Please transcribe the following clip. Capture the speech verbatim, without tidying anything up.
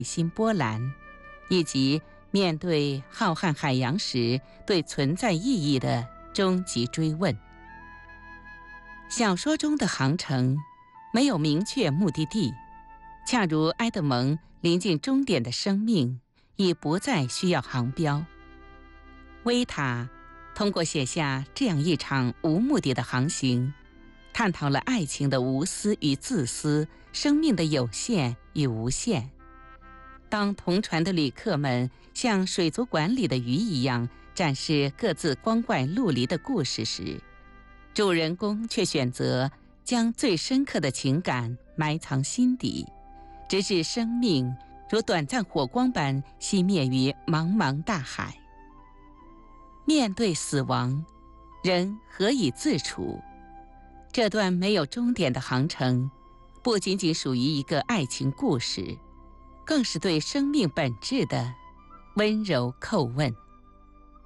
心波澜，以及面对浩瀚海洋时对存在意义的终极追问。小说中的航程没有明确目的地，恰如埃德蒙临近终点的生命已不再需要航标。维塔通过写下这样一场无目的的航行，探讨了爱情的无私与自私，生命的有限与无限。当同船的旅客们像水族馆里的鱼一样展示各自光怪陆离的故事时，主人公却选择将最深刻的情感埋藏心底，直至生命如短暂火光般熄灭于茫茫大海。面对死亡，人何以自处？这段没有终点的航程，不仅仅属于一个爱情故事，更是对生命本质的温柔叩问。